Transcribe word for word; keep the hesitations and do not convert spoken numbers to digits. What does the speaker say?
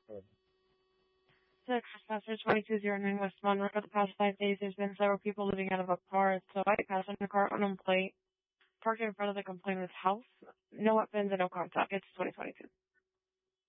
Six, Pastor twenty-two oh nine West Monroe. For the past five days, there's been several people living out of a car. It's a white passenger car, unknown plate, parked in front of the complainant's house. No weapons and no contact. It's twenty twenty-two.